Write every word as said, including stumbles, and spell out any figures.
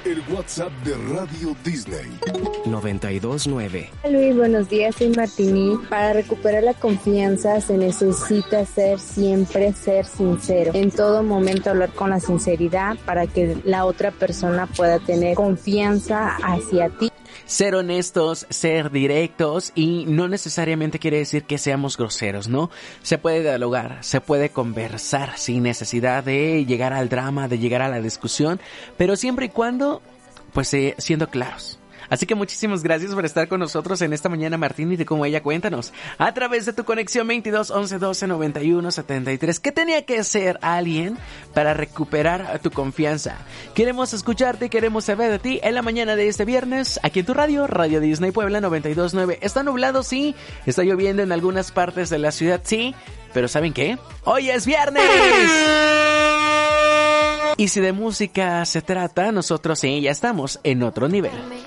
El WhatsApp de Radio Disney. noventa y dos nueve. Luis, buenos días, soy Martini. Para recuperar la confianza se necesita ser siempre ser sincero. En todo momento hablar con la sinceridad para que la otra persona pueda tener confianza hacia ti. Ser honestos, ser directos, y no necesariamente quiere decir que seamos groseros, ¿no? Se puede dialogar, se puede conversar sin necesidad de llegar al drama, de llegar a la discusión, pero siempre y cuando, pues, eh, siendo claros. Así que muchísimas gracias por estar con nosotros en esta mañana, Martín, y de cómo ella, cuéntanos, a través de tu conexión veintidós once doce noventa y uno setenta y tres, ¿qué tenía que hacer alguien para recuperar tu confianza? Queremos escucharte, queremos saber de ti en la mañana de este viernes, aquí en tu radio, Radio Disney Puebla noventa y dos nueve. ¿Está nublado? Sí. ¿Está lloviendo en algunas partes de la ciudad? Sí. Pero ¿saben qué? ¡Hoy es viernes! Y si de música se trata, nosotros sí, ya estamos en otro nivel.